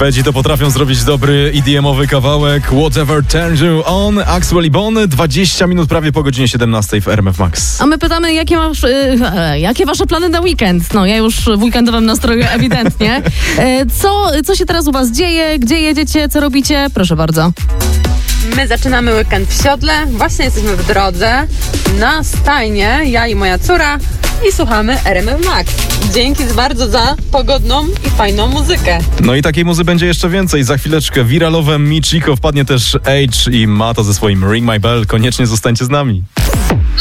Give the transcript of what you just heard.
Szwedzi to potrafią zrobić dobry EDM-owy kawałek. Whatever Turns You On, Axwell i Bon, 20 minut prawie po godzinie 17 w RMF Max. A my pytamy, jakie wasze plany na weekend? No, ja już w weekendowym nastroju ewidentnie. Co się teraz u was dzieje? Gdzie jedziecie? Co robicie? Proszę bardzo. My zaczynamy weekend w Siodle. Właśnie jesteśmy w drodze na stajnie, ja i moja córa, i słuchamy RMF Max. Dzięki bardzo za pogodną i fajną muzykę. No i takiej muzy będzie jeszcze więcej. Za chwileczkę wiralowe Michiko, wpadnie też Age i Mato ze swoim Ring My Bell. Koniecznie zostańcie z nami.